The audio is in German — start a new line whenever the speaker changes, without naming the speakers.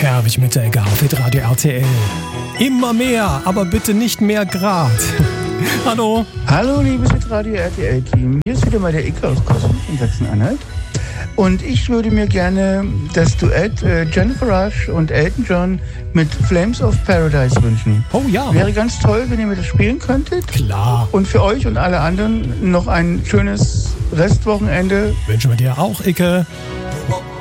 Herwig mit der Ecke auf Radio RTL. Immer mehr, aber bitte nicht mehr Grad. Hallo.
Hallo, liebes Radio RTL-Team. Hier ist wieder mal der Icke aus Kosmos in Sachsen-Anhalt. Und ich würde mir gerne das Duett Jennifer Rush und Elton John mit Flames of Paradise wünschen.
Oh ja.
Wäre ganz toll, wenn ihr mir das spielen könntet.
Klar.
Und für euch und alle anderen noch ein schönes Restwochenende.
Wünschen wir dir auch, Icke.